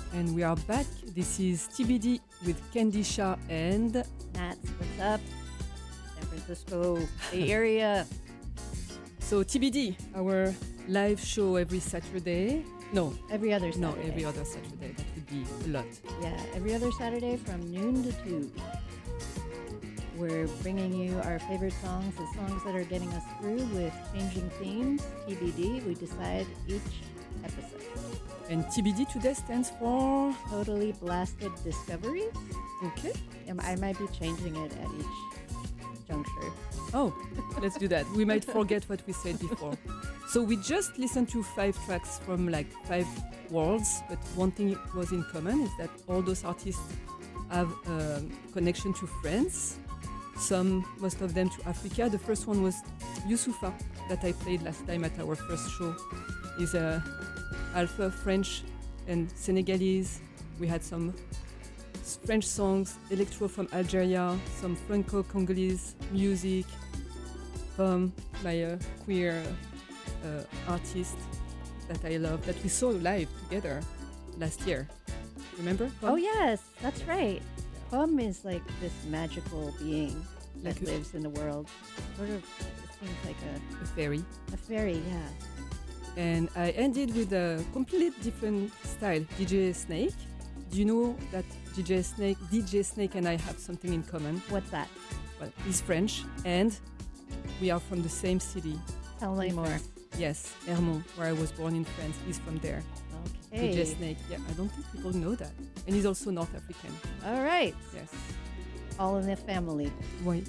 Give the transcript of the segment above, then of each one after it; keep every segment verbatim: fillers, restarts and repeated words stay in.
And we are back. This is T B D with Candy Shah and Nats. What's up? San Francisco Bay Area. So T B D, our live show every Saturday. No, Every other Saturday. no, every other Saturday. That would be a lot. Yeah, every other Saturday from noon to two. We're bringing you our favorite songs, the songs that are getting us through with changing themes. T B D, we decide each episode. And T B D today stands for... Totally Blasted Discoveries. Okay. Um, I might be changing it at each juncture. Oh, let's do that. We might forget what we said before. So we just listened to five tracks from like five worlds, but one thing it was in common is that all those artists have a connection to France. Some, most of them to Africa. The first one was Youssoupha that I played last time at our first show. He's a half French and Senegalese. We had some French songs, electro from Algeria, some Franco-Congolese music from my uh, queer uh, artist that I love, that we saw live together last year. Remember? Oh, yes, that's right. Pomme is like this magical being that Like a- lives in the world. Sort of, it seems like a, A fairy. a fairy, yeah. And I ended with a completely different style, D J Snake. Do you know that D J Snake, D J Snake and I have something in common? What's that? Well, he's French and we are from the same city. Tell me in more. France. Yes, Hermont, where I was born in France. He's from there. Okay. D J Snake. Yeah, I don't think people know that. And he's also North African. All right. Yes. All in the family. Why?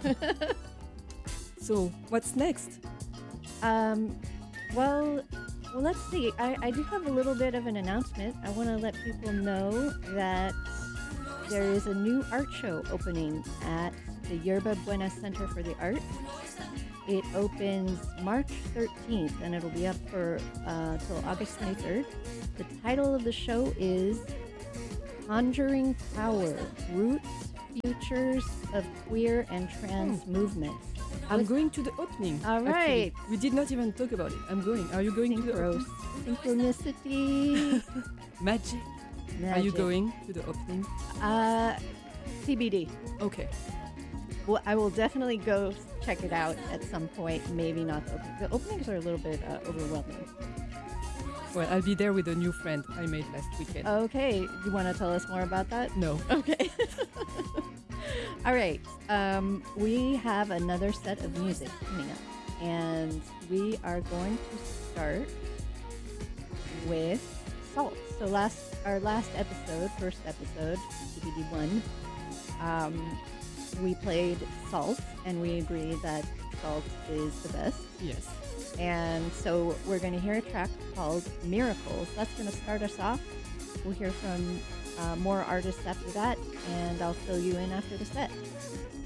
So, what's next? Um, well, well, let's see. I, I do have a little bit of an announcement. I want to let people know that there is a new art show opening at the Yerba Buena Center for the Arts. It opens March thirteenth, and it'll be up for uh, till August twenty-third. The title of the show is Conjuring Power, Roots, Futures of Queer and Trans Movements. I'm With- going to the opening. All actually. right. We did not even talk about it. I'm going. Are you going to the Synchros. opening? Synchronicity. Magic. Are you Magic. going to the opening? Uh, T B D. Okay. Well, I will definitely go check it out at some point. Maybe not the opening. The openings are a little bit uh, overwhelming. Well, I'll be there with a new friend I made last weekend. Okay. You want to tell us more about that? No. Okay. All right. Um, we have another set of music coming up, and we are going to start with Salt. So last, our last episode, first episode, C B D one, um, we played Salt, and we agreed that Salt is the best. Yes. And so we're going to hear a track called Miracles. That's going to start us off. We'll hear from uh, more artists after that, and I'll fill you in after the set.